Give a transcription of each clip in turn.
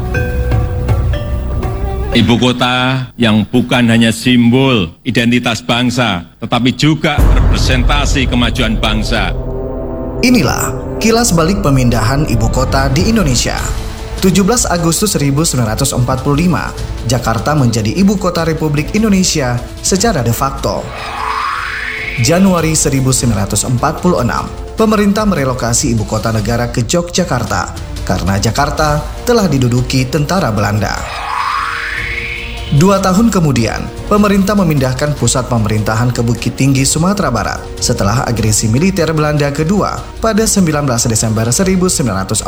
Ibu kota yang bukan hanya simbol identitas bangsa, tetapi juga representasi kemajuan bangsa. Inilah kilas balik pemindahan ibu kota di Indonesia. 17 Agustus 1945, Jakarta menjadi ibu kota Republik Indonesia secara de facto. Januari 1946, pemerintah merelokasi ibu kota negara ke Yogyakarta karena Jakarta telah diduduki tentara Belanda. 2 tahun kemudian, pemerintah memindahkan pusat pemerintahan ke Bukit Tinggi, Sumatera Barat setelah agresi militer Belanda kedua pada 19 Desember 1948.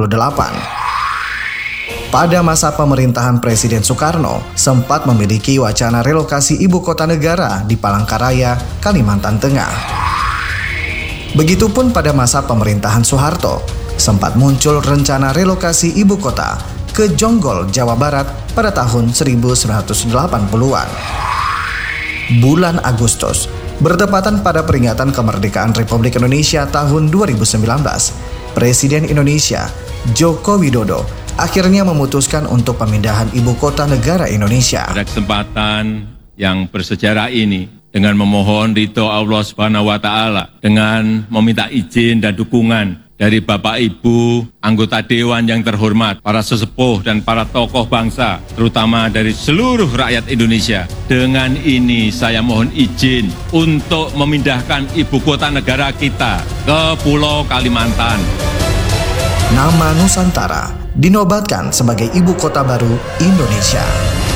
Pada masa pemerintahan Presiden Soekarno, sempat memiliki wacana relokasi ibu kota negara di Palangkaraya, Kalimantan Tengah. Begitupun pada masa pemerintahan Soeharto, sempat muncul rencana relokasi ibu kota ke Jonggol, Jawa Barat pada tahun 1980-an. Bulan Agustus, bertepatan pada peringatan kemerdekaan Republik Indonesia tahun 2019, Presiden Indonesia, Joko Widodo, akhirnya memutuskan untuk pemindahan ibu kota negara Indonesia. Pada kesempatan yang bersejarah ini, dengan memohon ridho Allah Subhanahu wa Ta'ala, dengan meminta izin dan dukungan dari Bapak Ibu, anggota Dewan yang terhormat, para sesepuh dan para tokoh bangsa, terutama dari seluruh rakyat Indonesia. Dengan ini saya mohon izin untuk memindahkan ibu kota negara kita ke Pulau Kalimantan. Nama Nusantara dinobatkan sebagai ibu kota baru Indonesia.